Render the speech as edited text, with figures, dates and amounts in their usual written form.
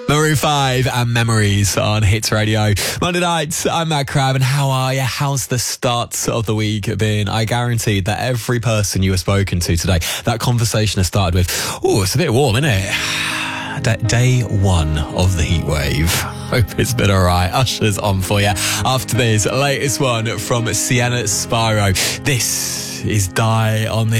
Maroon 5 and Memories on Hits Radio. Monday night, I'm Matt Crab, and how are you? How's the start of the week been? I guarantee that every person you have spoken to today, that conversation has started with, oh, it's a bit warm, isn't it? Day one of the heat wave. Hope it's been alright. Usher's on for you. After this, latest one from Sienna Spyro. This is Die on This.